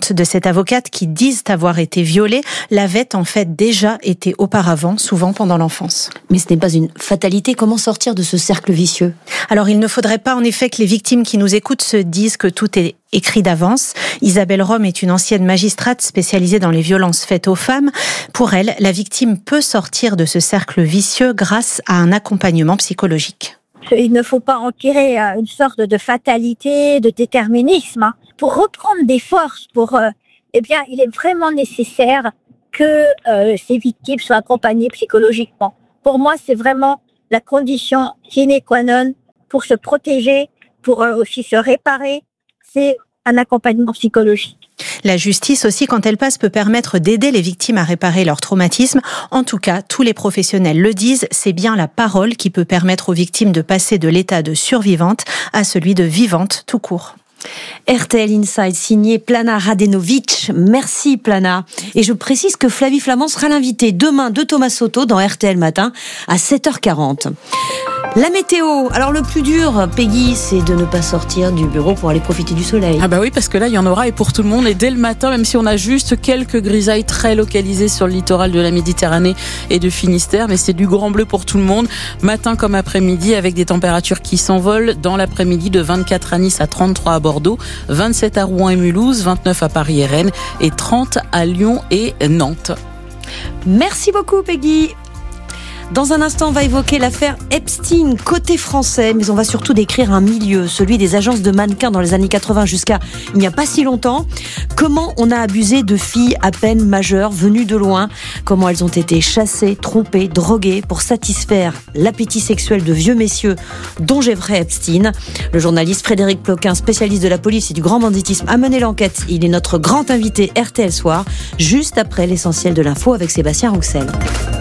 plaintes de cette avocate qui disent avoir été violées l'avaient en fait déjà été auparavant, souvent pendant l'enfance. Mais ce n'est pas une fatalité. Comment sortir de ce cercle vicieux ? Alors il ne faudrait pas en effet que les victimes qui nous écoutent se disent que tout est écrit d'avance. Isabelle Rome est une ancienne magistrate spécialisée dans les violences faites aux femmes. Pour elle, la victime peut sortir de ce cercle vicieux grâce à un accompagnement psychologique. Il ne faut pas en tirer une sorte de fatalité, de déterminisme. Pour reprendre des forces, il est vraiment nécessaire que ces victimes soient accompagnées psychologiquement. Pour moi, c'est vraiment la condition sine qua non pour se protéger, pour aussi se réparer. C'est un accompagnement psychologique. La justice aussi, quand elle passe, peut permettre d'aider les victimes à réparer leur traumatisme. En tout cas, tous les professionnels le disent, c'est bien la parole qui peut permettre aux victimes de passer de l'état de survivante à celui de vivante tout court. RTL Inside, signé Plana Radenovic. Merci Plana. Et je précise que Flavie Flament sera l'invitée demain de Thomas Soto dans RTL Matin à 7h40. La météo. Alors le plus dur, Peggy, c'est de ne pas sortir du bureau pour aller profiter du soleil. Ah bah oui, parce que là, il y en aura et pour tout le monde. Et dès le matin, même si on a juste quelques grisailles très localisées sur le littoral de la Méditerranée et de Finistère, mais c'est du grand bleu pour tout le monde. Matin comme après-midi, avec des températures qui s'envolent. Dans l'après-midi, de 24 à Nice à 33 à Bordeaux, 27 à Rouen et Mulhouse, 29 à Paris et Rennes et 30 à Lyon et Nantes. Merci beaucoup Peggy. Dans un instant, on va évoquer l'affaire Epstein, côté français, mais on va surtout décrire un milieu, celui des agences de mannequins dans les années 80 jusqu'à il n'y a pas si longtemps. Comment on a abusé de filles à peine majeures, venues de loin, comment elles ont été chassées, trompées, droguées pour satisfaire l'appétit sexuel de vieux messieurs, dont Jeffrey Epstein. Le journaliste Frédéric Ploquin, spécialiste de la police et du grand banditisme, a mené l'enquête. Il est notre grand invité RTL Soir, juste après l'essentiel de l'info avec Sébastien Rouxel.